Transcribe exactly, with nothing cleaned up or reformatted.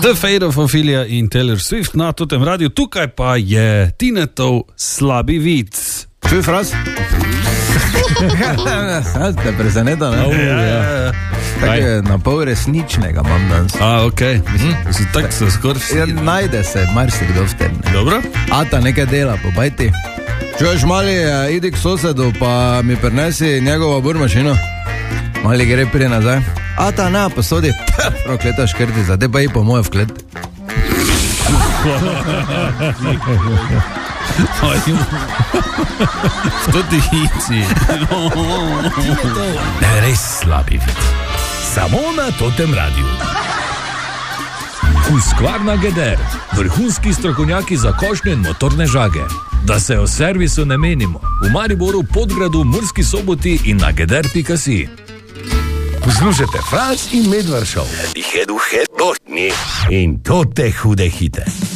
The Fate of Ophelia in Taylor Swift na tem radiju, tukaj pa je Tinetov slabi vic. Čuj, Fras? Ste prezeneta, ne? Oh, ja, ja, ja. Tako je na pol resničnega mam danes. A, okej. Okay. Mm. Tak se skoraj... Ja, najde se, marsikdo v tem. Dobro. Ata nekaj dela, pobajti. Čuješ, mali, idi k sosedu, pa mi prinesi njegovo burmašino. Mali gre prije nazaj. Ata, na, posodi. Prokleta škrti, zdaj pa i po moje vklet. To ti hici. Res slabi vid. Samo na Totem radiju. Husqvarna Geder. Vrhunski strokovnjaki za košnje in motorne žage. Da se o servisu ne menimo. V Mariboru, Podgradu, Murski Soboti in na geder pika si. Poslušajte Fras in Medvard Show. Hedu, hedu, in to te hude hite.